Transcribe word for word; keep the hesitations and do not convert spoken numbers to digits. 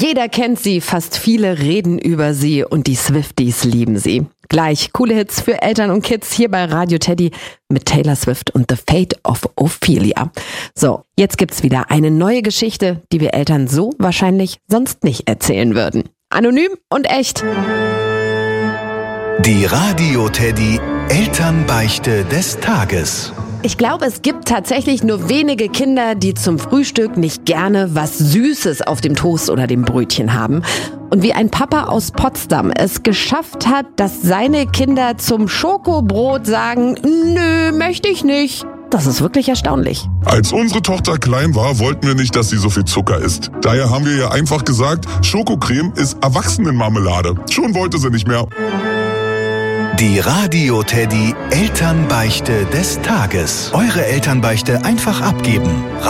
Jeder kennt sie, fast viele reden über sie und die Swifties lieben sie. Gleich coole Hits für Eltern und Kids hier bei Radio Teddy mit Taylor Swift und The Fate of Ophelia. So, jetzt gibt's wieder eine neue Geschichte, die wir Eltern so wahrscheinlich sonst nicht erzählen würden. Anonym und echt. Die Radio Teddy Elternbeichte des Tages. Ich glaube, es gibt tatsächlich nur wenige Kinder, die zum Frühstück nicht gerne was Süßes auf dem Toast oder dem Brötchen haben. Und wie ein Papa aus Potsdam es geschafft hat, dass seine Kinder zum Schokobrot sagen, nö, möchte ich nicht. Das ist wirklich erstaunlich. Als unsere Tochter klein war, wollten wir nicht, dass sie so viel Zucker isst. Daher haben wir ihr einfach gesagt, Schokocreme ist Erwachsenenmarmelade. Schon wollte sie nicht mehr. Die Radio Teddy Elternbeichte des Tages. Eure Elternbeichte einfach abgeben.